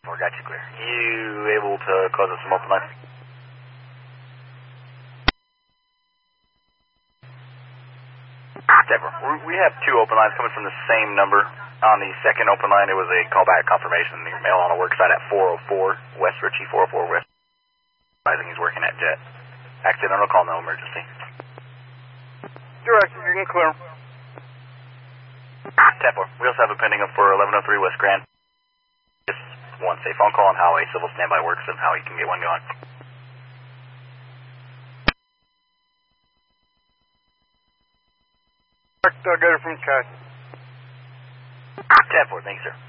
got you clear. You able to close up some open lines? We have two open lines coming from the same number. On the second open line, it was a callback confirmation. The male on a work site at 404 West Ritchie, 404 West. I think he's working at Jet. Accidental call, no emergency. Direction, you're getting clear. 10-4. We also have a pending up for 1103 West Grand. Just one safe phone call on how a civil standby works and how he can get one going. I'll get it from Chad. 10-4, thanks, sir.